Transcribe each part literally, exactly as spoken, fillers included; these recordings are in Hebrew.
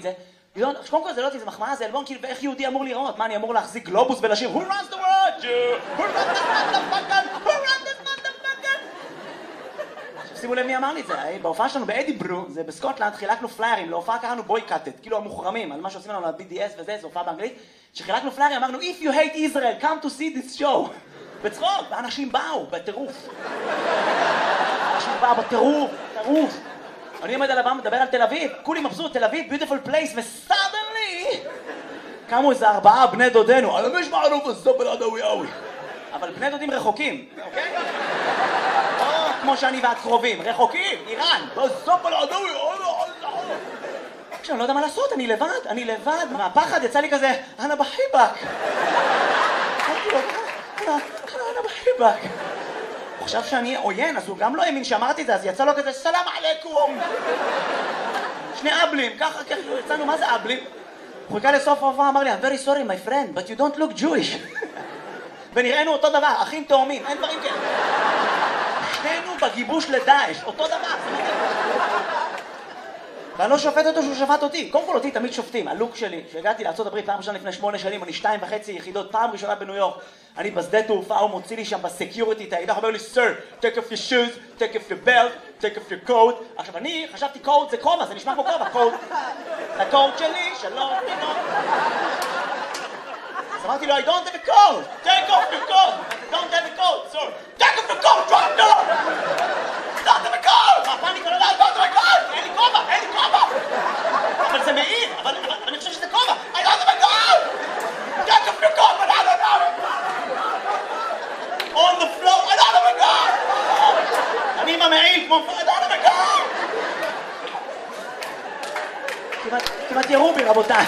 זה. קודם כל זה לא אותי, זה מחמאה, זה אלבום, כאילו, ואיך יהודי אמור לראות? מה, אני אמור להחזיק גלובוס ולשיר Who runs the world? Who runs this motherfucker? Who runs this motherfucker? עכשיו שימו לב מי אמר לי את זה, בהופעה שלנו באדיברו, זה בסקוטלנד, חילקנו פליירים, להופעה קראנו בויקאטד, כאילו המוחרמים, על מה שעושים לנו ל-בי די אס וזה, זו הופעה באנגלית, שחילקנו פליירים, אמרנו If you hate Israel, come to see this show. בצחוק, ואנשים באו, בטירוף. אנשים באו בטירוף, טירוף. אני עומד על הבמה, מדבר על תל אביב, כולי מבסוט, תל אביב, beautiful place, וסדנלי קמו איזה ארבעה בני דודנו, אני מש מערוף הסופר עדווי אווי. אבל בני דודים רחוקים, אוקיי? או כמו שאני ואת קרובים, רחוקים, איראן, בסופר עדווי אווי. עכשיו, אני לא יודע מה לעשות, אני לבד, אני לבד, מהפחד יצא לי כזה, אנה בחיבק. אמרתי לו, אנה, אנה בחיבק. הוא חשב שאני עוין, אז הוא גם לא האמין שאמרתי את זה, אז יצא לו כזה, סלאם עליכום. שני אבלים, ככה, ככה, יצאנו, מה זה אבלים? הוא חיכה לסוף ההופעה, אמר לי, I'm very sorry my friend, but you don't look Jewish. ונראינו אותו דבר, אחים תאומים, אין דברים כאלה. שנינו בגיבוש לדאעש, אותו דבר. ואני לא שופט אותו שהוא שפט אותי. קודם כל אותי תמיד שופטים. הלוק שלי, שהגעתי לארצות הברית פעם ראשונה לפני שמונה שנים, אני שתיים וחצי יחידות, פעם ראשונה בניו יורק. אני בשדה תעופה, הוא מוציא לי שם בסקיוריטי, את הידע, הוא אומר לי, Sir, take off your shoes, take off your belt, take off your coat. עכשיו אני חשבתי coat זה כובע, זה נשמע כמו כובע, coat. זה coat שלי, שלום, פתאום. אז אמרתי לו, I don't have a coat, take off your coat, I don't have a coat, sir, take off your coat, right now! I don't have a coat! מה, פאניקה לא, I don't have a coat! אין לי כובע, אין לי כובע! אבל זה מעיר, אבל אני חושב שזה כובע, I don't have a coat! Take off your coat, but I don't have it! On the floor, I don't have a coat! אני עם המעיל כמו, I don't have a coat! כמעט ירו בי, רבותיי.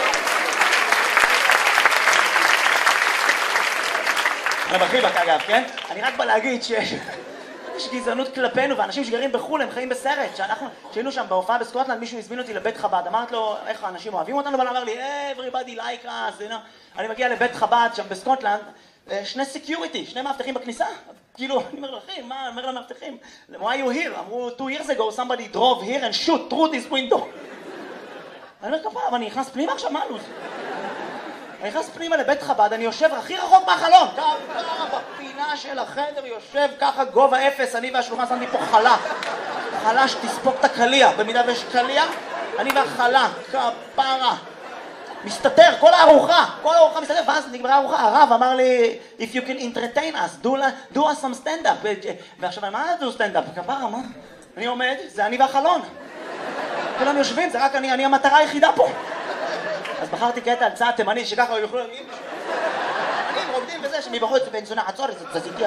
אני בחיבק אגב, כן? אני רק בא להגיד שיש גזענות כלפינו, ואנשים שגרים בחו"ל הם חיים בסרט. שאנחנו, כשהיינו שם בהופעה בסקוטלנד, מישהו הזמין אותי לבית חב"ד, אמרת לו, איך האנשים אוהבים אותנו? ואני אמר לי, everybody like us, you know. אני מגיע לבית חב"ד שם בסקוטלנד, שני סקיוריטי, שני מאבטחים בכניסה. כאילו, אני אומר לכם, מה? אני אומר למאבטחים, why you here? אמרו, two years ago somebody drove here and shoot through this window. אני אומר, כפה, אבל אני נכנס פנימה עכשיו, מה לוז? אני נכנס פנימה לבית חב"ד, אני יושב הכי רחוק מהחלון. ככה בפינה של החדר יושב ככה גובה אפס, אני והשלוחן שמתי פה חלה. חלה שתספוק את הקליע, במידה ויש קליע, אני והחלה, כפרה. מסתתר, כל הארוחה, כל הארוחה מסתתר, ואז נגמרה הארוחה, הרב אמר לי, if you can entertain us, do, do us some stand-up. ועכשיו, מה זה stand-up? כפרה, מה? אני עומד, זה אני והחלון. כולם יושבים, זה רק אני, אני המטרה היחידה פה. אז בחרתי קטע על צעד תימני שככה יוכלו להגיד אני רוקדים וזה שמבחוץ בן זונה עצור איזה תזזיתי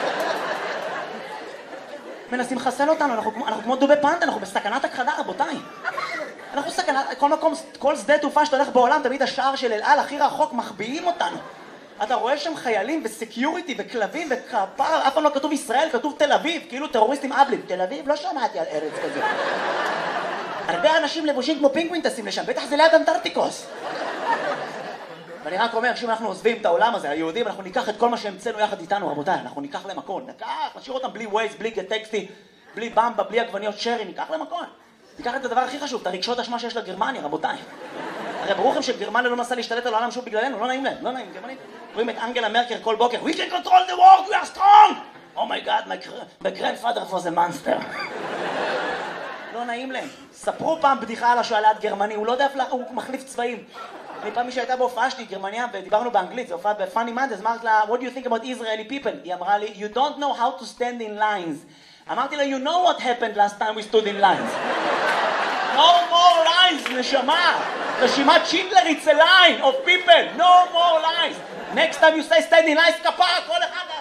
מנסים לחסל אותנו, אנחנו, אנחנו כמו דובי פנדה, אנחנו בסכנת הכחדה רבותיי. אנחנו סכנת, כל מקום, כל שדה תעופה שאתה הולך בעולם, תמיד השער של אל על הכי רחוק מחביאים אותנו. אתה רואה שם חיילים וסקיוריטי וכלבים וכפר, אף פעם לא כתוב ישראל, כתוב תל אביב, כאילו טרוריסטים אבלים. תל אביב? לא שמעתי על ארץ כזה. הרבה אנשים לבושים כמו פינגווין טסים לשם, בטח זה ליד אנטארקטיקוס. ואני רק אומר, שאם אנחנו עוזבים את העולם הזה, היהודים, אנחנו ניקח את כל מה שהמצאנו יחד איתנו, רבותיי, אנחנו ניקח להם הכל, ניקח, נשאיר אותם בלי ווייז, בלי טקסטי, בלי במבה, בלי עגבניות שרי, ניקח להם הכל. ניקח את הדבר הכי חשוב, את הרגשות אשמה שיש לגרמניה, רבותיי. הרי ברור לכם שגרמניה לא מנסה להשתלט על העולם שוב בגללנו, לא נעים להם, לא נעים, גרמנית. רואים את אנגלה מרקל כל בוקר, We can control the world, we are strong! Oh my God, my, my grandfather was a monster. לא נעים להם. ספרו פעם בדיחה על השואלת גרמני, הוא לא יודע איפה, הוא מחליף צבעים. אני פעם מי שהייתה בהופעה שלי, גרמניה, ודיברנו באנגלית, זו הופעה בפאני מנדס, אמרת לה, what do you think about Israeli people? היא אמרה לי, you don't know how to stand in lines. אמרתי לה, you know what happened last time we stood in lines. No more lines, נשמה. רשימת שינדלר, it's a line of people. No more lines. Next time you say stand in lines, כפרה, כל אחד...